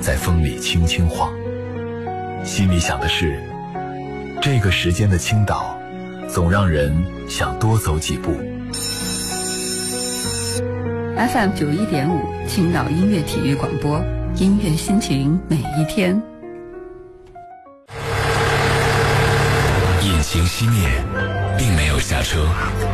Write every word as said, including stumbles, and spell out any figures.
在风里轻轻晃，心里想的是，这个时间的青岛总让人想多走几步。 F M 九一点五青岛音乐体育广播，音乐心情每一天。 引擎熄灭，并没有下车，